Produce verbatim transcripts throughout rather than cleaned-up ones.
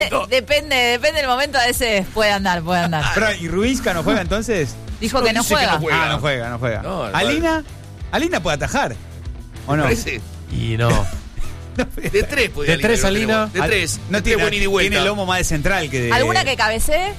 No. Depende, depende del momento, a veces puede andar, puede andar. Pero, ¿y Ruizca no juega entonces? Dijo no, que, no juega. que no juega. Ah, no juega, no juega. No, ¿Alina? ¿Alina puede atajar? ¿O no? Parece. Y no. De tres puede De tres, Alina. De tres. No de tiene, buen ida y vuelta. Tiene el lomo más de central que de... ¿Alguna que cabecee?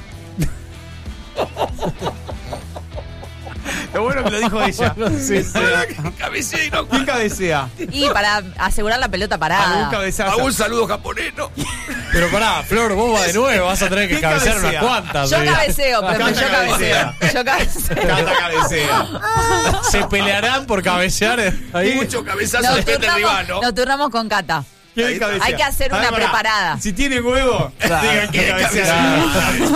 Lo bueno que lo dijo ella. Sí, sí. Cabecea y no. ¿Quién cabecea? Y para asegurar la pelota parada. ¿Algún cabezazo? A un saludo japonés, ¿no? Pero pará, Flor, vos vas de nuevo, vas a tener que cabecear cabecea? unas cuantas. Yo ¿sí? cabeceo, profe, Cata yo cabeceo. Yo cabeceo. Cata cabecea. Se pelearán por cabecear ahí. Mucho cabezazo Nos depende del rival, turnamos, ¿no? nos turnamos con Cata. ¿Quién cabecea? Hay que hacer A una ver, pará. preparada. Si tiene huevo, Claro. digan que ¿Quién cabecea.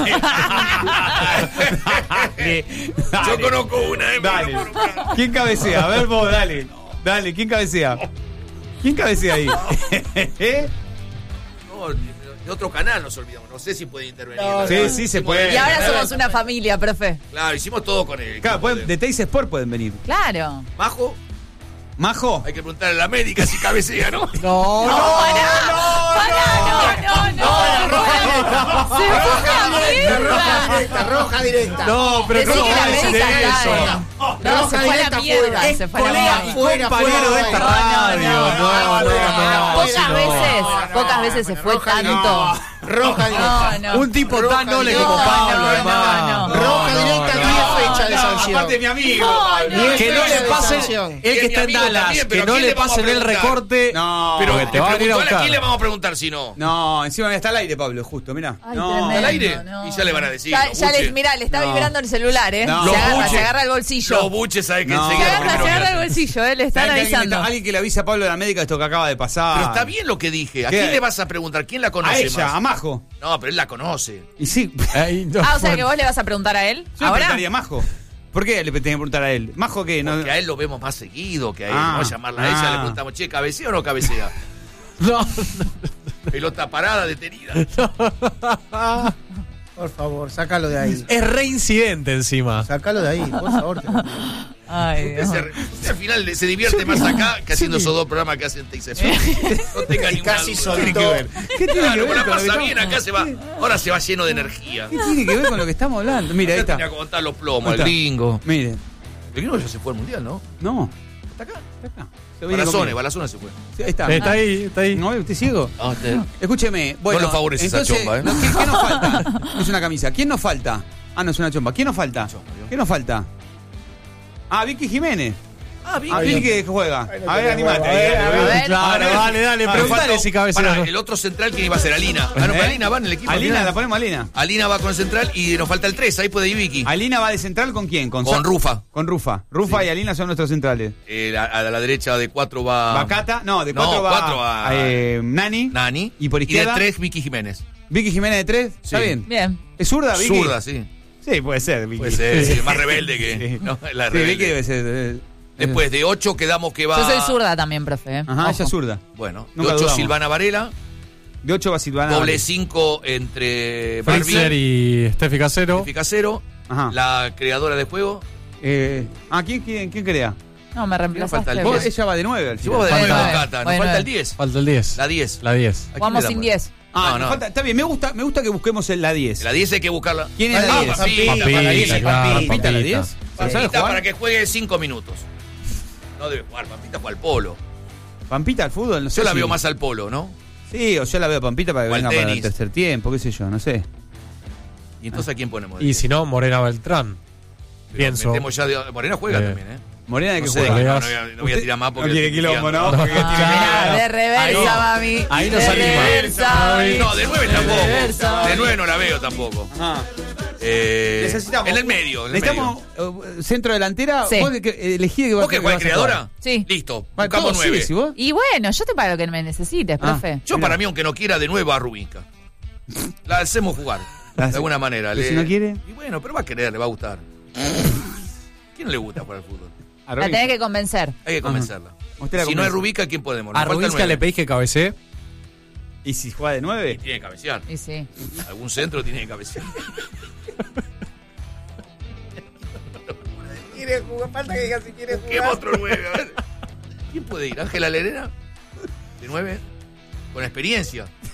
Dale. Yo conozco una, ¿eh? Dale. ¿Quién cabecea? A ver vos, dale. Dale, ¿quién cabecea? ¿Quién cabecea ahí? ¿Eh? No, de otro canal nos olvidamos. No sé si puede intervenir. No, sí, sí se puede. Y ahora somos una familia, profe. Claro, hicimos todo con él. Claro, pueden, de Teis Sport pueden venir. Claro. Majo, ¿Majo? hay que preguntarle a la América si cabecea, ¿no? No, no. Pará, no, no, no, no. Se fue una mierda. Directa, roja directa. No, pero Decí ¿cómo que vas la a decir América eso? está No, se fue a la directa mierda. fuera. Se fue a la Colega, mierda. Fuera, compañero fuera, de esta fuera. radio. No, No, no, no. Pocas veces, pocas veces se fue tanto. Roja directa. No, no. Un tipo Roja tan noble directa. como No, Pablo, no, hermano. no, Roja No, directa, no, diez no. fechas de sanción. Aparte de mi amigo. No, no. Que no le pasen, sanción. el que Es mi está en amigo Dallas, también, pero que no ¿a quién le le vamos a pasen el preguntar? recorte. No, Pero porque te te van a ir a preguntó, ¿a buscar. quién le vamos a preguntar si no? No, encima está al aire, Pablo, justo, mirá. Ay, no, tremendo, ¿Al aire? no. Y ya le van a decir. Ya, los ya buches. les, mirá, le está No. vibrando el celular, ¿eh? No. Se Los agarra, buches. se agarra el bolsillo. Los buches, ¿sabes que No. Se enseguida? lo agarra, primero se que agarra el hacen. bolsillo, ¿eh? Le están ¿Saben que alguien, avisando. está- alguien que le avisa a Pablo de la médica esto que acaba de pasar? Pero está bien lo que dije. ¿A ¿Qué? quién le vas a preguntar? ¿Quién la conoce A ella, más? a Majo. No, pero él la conoce. Y sí, Ahí, no, Ah, o sea que bueno. vos le vas a preguntar a él. yo le ¿Ahora? preguntaría a Majo. ¿Por qué le tenía que preguntar a él? ¿Majo qué? No, Porque a él lo vemos más seguido que a él. Ah. Vamos a llamarla a ella, Ah. le preguntamos, che, ¿cabecea o no cabecea? No, Pelota parada, detenida. Por favor, sácalo de ahí. es reincidente encima. Sácalo de ahí, por favor. te lo pido. Ay, Dios. Ese- usted al final se divierte más acá que haciendo esos dos programas que hacen Teis Sport. No tenga Y ninguna casi duda. soltó. ¿Qué tiene que ver? ¿Qué tiene Claro, que ver la con lo que pasa estamos- bien, acá se va. Ahora se va lleno de energía. ¿Qué tiene que ver con lo que estamos hablando? Mira, ahí Ya está. tenía que contar los plomos, Ahí el está. gringo. Mire, El gringo ya se fue al mundial, ¿no? no. ¿Está acá? Está acá. Se viene Balazone, conmigo. Balazone se fue. Sí, ahí está. Está ahí, está ahí. ¿No ve usted ciego? Ah, usted. Escúcheme, bueno. No lo favorece esa entonces, chomba, ¿eh? no, ¿qué, qué nos falta? No es una camisa. ¿Quién nos falta? Ah, no es una chomba. ¿Quién nos falta? Chomba, ¿vio? ¿Qué nos falta? Ah, Vicky Jiménez. Ah, bien. Ah, Vicky bien. que juega. Ay, no A ver, tiene animate. huevo. A ver, ahí, a ahí. ver. Claro, A ver. dale, dale, Ah, preguntale Falta- si cabecea. Pará, o no. el otro central, ¿quién iba a ser? Alina. Ah, no, ¿Eh? Alina va en el equipo. al Alina, final. la ponemos a Alina. Alina va con el central y nos falta el tres. Ahí puede ir Vicky. Alina va de central con quién? Con, Con Sa- Rufa. Con Rufa. Rufa Sí. y Alina son nuestros centrales. Eh, a, a la derecha de cuatro va. Bacata, no, de No, cuatro va, cuatro va- eh, Nani. Nani. Y por izquierda, Y de tres, Vicky Jiménez. Vicky Jiménez de tres. ¿Está Sí. bien? Bien. ¿Es zurda, Vicky? Zurda, sí. Sí, puede ser, Vicky. Puede ser, sí, más rebelde que. Sí. No, la Sí, rebelde. Vicky debe ser. eh, Después de ocho quedamos que va. Yo soy zurda también, profe. ¿eh? Ajá, Ojo. ella es zurda. Bueno, de Nunca ocho dudamos. Silvana Varela. De ocho va Silvana. Doble cinco entre Fritzer Barbie y Steffi Casero. y Casero. Ajá. La creadora de juego. Eh, ah, ¿quién, quién, quién crea? No, me reemplazaste. falta el Vos, diez. ella va de nueve al Si final. vos de Bueno, nuevo, bueno, Cata, nos bueno. falta el diez. Falta el diez. La diez. La diez. ¿A quién Jugamos le sin damos? diez. Ah, No, nos no. falta- está bien, me gusta, me gusta que busquemos en la diez. La diez hay que buscarla. ¿Quién es la Ah, diez? Pampita, Pampita, para la diez. Pampita, claro, Pampita, la Pampita. diez. ¿Sabe Pampita jugar? para que juegue cinco minutos. No debe jugar, Pampita juega al polo. Pampita al fútbol, no sé Yo la si- veo más al polo, ¿no? Sí, o yo la veo a Pampita para que O al venga para el tenis. tercer tiempo, qué sé yo, no sé. Y entonces, ¿a quién ponemos? de Y diez? si no, Morena Beltrán. Pero Pienso. metemos ya de- Morena juega Eh. también, ¿eh? Morena de No que sé, juega. no, Juegas. no voy a, no voy a Usted- tirar más porque. no quiere estoy quilombo, tirando. ¿no? Porque tiene Ah, que- de reversa, mami. ahí nos de anima. reversa, mami. No, de nueve De tampoco. reversa. De nueve no la veo tampoco. Ajá. Eh, Necesitamos. En el medio. En el Necesitamos eh, centro delantera. Sí. ¿Vos de qué- eh, elegí de qué medio. va- ¿Vos que qué jugás vas a creadora? jugar? Sí. Listo. Va, Buscamos todo, nueve. sí, ¿sí vos? Y bueno, yo te pago lo que me necesites, Ah. profe. Yo, Mirá. para mí, aunque no quiera, de nuevo a Rubinska. La hacemos jugar. La De hace- alguna manera. ¿Y si no quiere? Y bueno, pero va a querer, le va a gustar. ¿Quién no le gusta jugar al fútbol? A La Robin. tenés que convencer. Hay que convencerla. Usted la Si no es convence. Rubinska, ¿quién podemos? Nos A falta el Rubinska nueve. le pedís que cabecee. ¿Y si juega de Y nueve? tiene que cabecear. Y sí. Algún centro tiene que cabecear. Quiere jugar, falta que diga si quiere ¿Qué jugar. otro nueve? A ver. ¿Quién puede ir? ¿Ángela Lerena? ¿De nueve? Con experiencia.